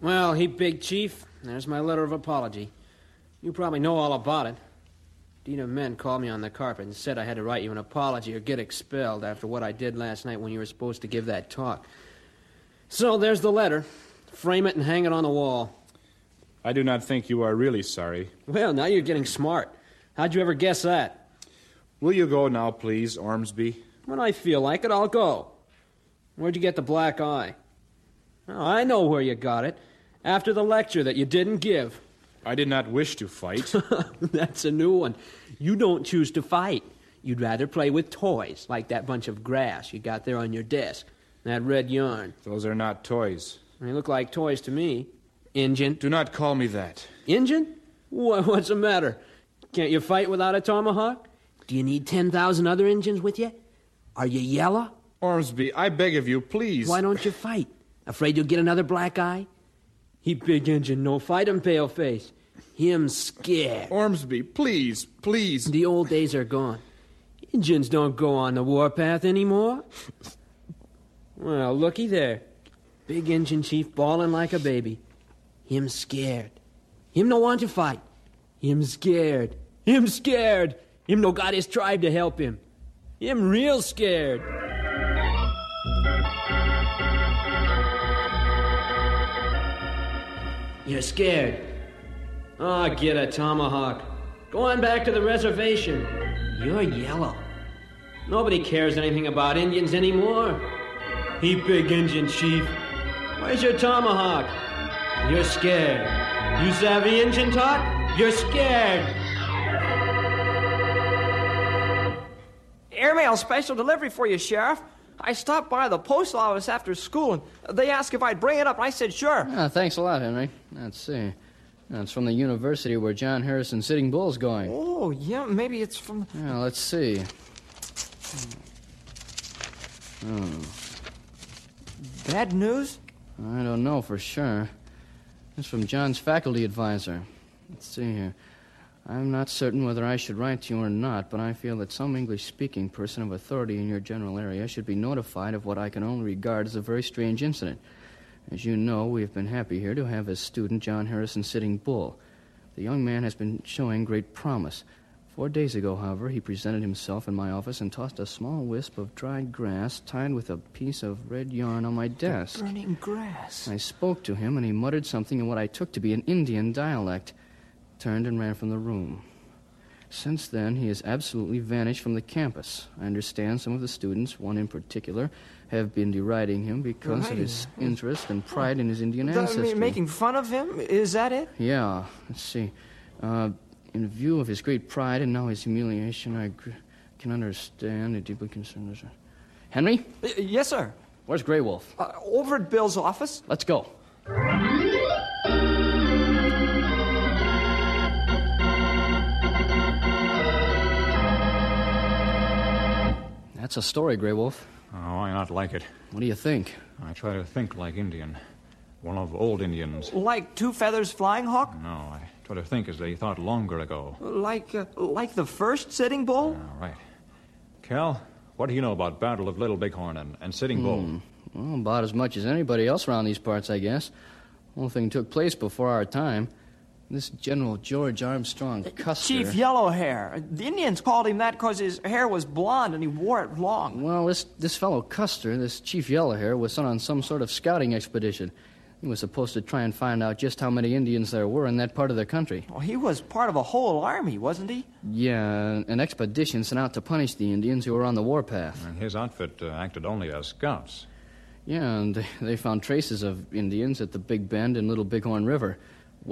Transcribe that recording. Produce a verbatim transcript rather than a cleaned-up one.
Well, heap big, Chief. There's my letter of apology. You probably know all about it. Dean of Men called me on the carpet and said I had to write you an apology or get expelled after what I did last night when you were supposed to give that talk. So there's the letter. Frame it and hang it on the wall. I do not think you are really sorry. Well, now you're getting smart. How'd you ever guess that? Will you go now, please, Ormsby? When I feel like it, I'll go. Where'd you get the black eye? Oh, I know where you got it. After the lecture that you didn't give. I did not wish to fight. That's a new one. You don't choose to fight. You'd rather play with toys, like that bunch of grass you got there on your desk. That red yarn. Those are not toys. They look like toys to me. Injun. Do not call me that. Injun? What, what's the matter? Can't you fight without a tomahawk? Do you need ten thousand other Injuns with you? Are you yellow? Ormsby, I beg of you, please. Why don't you fight? Afraid you'll get another black eye? He big Injun, no fight him, paleface. Him scared. Ormsby, please, please. The old days are gone. Injuns don't go on the warpath anymore. Well, looky there. Big Injun chief bawling like a baby. Him scared. Him no want to fight. Him scared. Him scared. Him no got his tribe to help him. Him real scared. You're scared. Oh, get a tomahawk. Go on back to the reservation. You're yellow. Nobody cares anything about Indians anymore. He big Injun chief. Where's your tomahawk? You're scared. You savvy Injun talk? You're scared. Airmail special delivery for you, Sheriff. I stopped by the post office after school, and they asked if I'd bring it up, and I said sure. Oh, thanks a lot, Henry. Let's see. It's from the university where John Harrison Sitting Bull's going. Oh, yeah, maybe it's from... Yeah, let's see. Oh. Bad news? I don't know for sure. It's from John's faculty advisor. Let's see here. I'm not certain whether I should write to you or not, but I feel that some English-speaking person of authority in your general area should be notified of what I can only regard as a very strange incident. As you know, we have been happy here to have as student John Harrison Sitting Bull. The young man has been showing great promise. Four days ago, however, he presented himself in my office and tossed a small wisp of dried grass tied with a piece of red yarn on my desk. The burning grass. I spoke to him, and he muttered something in what I took to be an Indian dialect, turned and ran from the room. Since then, he has absolutely vanished from the campus. I understand some of the students, one in particular, have been deriding him because of his interest and pride in his Indian The, ancestry. Making fun of him? Is that it? Yeah. Let's see. Uh, in view of his great pride and now his humiliation, I gr- can understand and deeply concerned. Henry? Uh, yes, sir. Where's Grey Wolf? Uh, over at Bill's office. Let's go. That's a story, Grey Wolf. Oh, I not like it. What do you think? I try to think like Indian. One of old Indians. Like Two Feathers Flying Hawk? No, I try to think as they thought longer ago. Like uh, like the first Sitting Bull? All right. Cal, what do you know about Battle of Little Bighorn and, and Sitting Bull? Hmm. Well, about as much as anybody else around these parts, I guess. Whole thing took place before our time. This General George Armstrong Custer... Chief Yellowhair. The Indians called him that because his hair was blonde and he wore it long. Well, this, this fellow Custer, this Chief Yellowhair, was sent on some sort of scouting expedition. He was supposed to try and find out just how many Indians there were in that part of the country. Well, he was part of a whole army, wasn't he? Yeah, an expedition sent out to punish the Indians who were on the warpath. And his outfit uh, acted only as scouts. Yeah, and they, they found traces of Indians at the Big Bend and Little Bighorn River.